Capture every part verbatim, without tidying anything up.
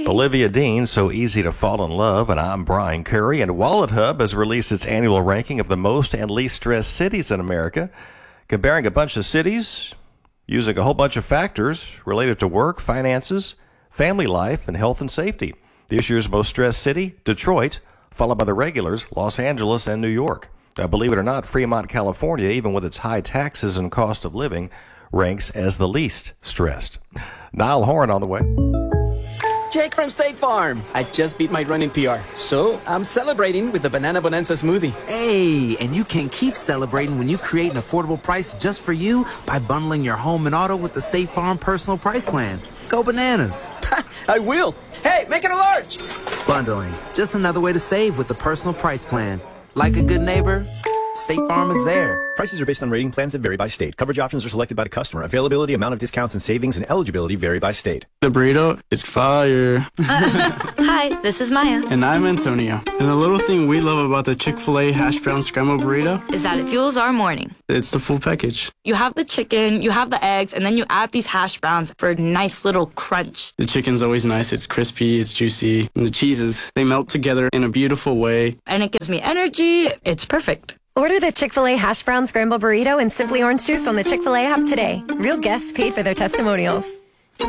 Olivia Dean, So Easy to Fall in Love, and I'm Brian Curry. And Wallet Hub has released its annual ranking of the most and least stressed cities in America, comparing a bunch of cities using a whole bunch of factors related to work, finances, family life, and health and safety. This year's most stressed city, Detroit, followed by the regulars, Los Angeles and New York. Now, believe it or not, Fremont, California, even with its high taxes and cost of living, ranks as the least stressed. Niall Horan on the way. Jake from State Farm. I just beat my running P R, so I'm celebrating with the Banana Bonanza smoothie. Hey, and you can keep celebrating when you create an affordable price just for you by bundling your home and auto with the State Farm Personal Price Plan. Go bananas. I will. Hey, make it a large. Bundling, just another way to save with the Personal Price Plan. Like a good neighbor, State Farm is there. Prices are based on rating plans that vary by state. Coverage options are selected by the customer. Availability, amount of discounts and savings, and eligibility vary by state. The burrito is fire. Hi, this is Maya. And I'm Antonio. And the little thing we love about the Chick-fil-A hash brown scrambled burrito is that it fuels our morning. It's the full package. You have the chicken, you have the eggs, and then you add these hash browns for a nice little crunch. The chicken's always nice. It's crispy, it's juicy. And the cheeses, they melt together in a beautiful way. And it gives me energy. It's perfect. Order the Chick-fil-A Hash Brown Scramble Burrito and Simply Orange Juice on the Chick-fil-A app today. Real guests paid for their testimonials.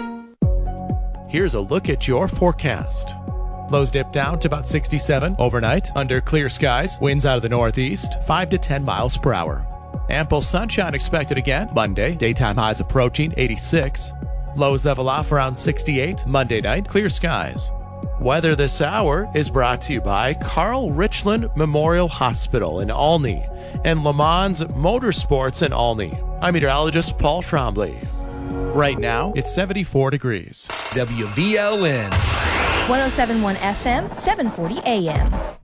Here's a look at your forecast. Lows dip down to about sixty-seven overnight under clear skies. Winds out of the northeast, five to ten miles per hour. Ample sunshine expected again Monday. Daytime highs approaching eighty-six. Lows level off around sixty-eight. Monday night, clear skies. Weather this hour is brought to you by Carl Richland Memorial Hospital in Olney and Le Mans Motorsports in Olney. I'm meteorologist Paul Trombley. Right now, it's seventy-four degrees. W V L N one oh seven point one F M, seven forty A M.